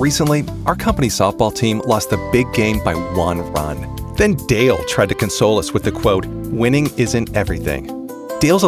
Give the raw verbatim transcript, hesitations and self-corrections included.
Recently, our company softball team lost the big game by one run. Then Dale tried to console us with the quote, "Winning isn't everything." Dale's a